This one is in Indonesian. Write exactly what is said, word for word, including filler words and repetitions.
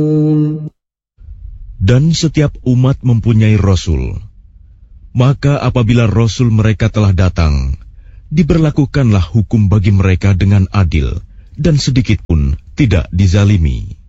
Dan setiap umat mempunyai Rasul. Maka apabila Rasul mereka telah datang, diberlakukanlah hukum bagi mereka dengan adil, dan sedikit pun tidak dizalimi.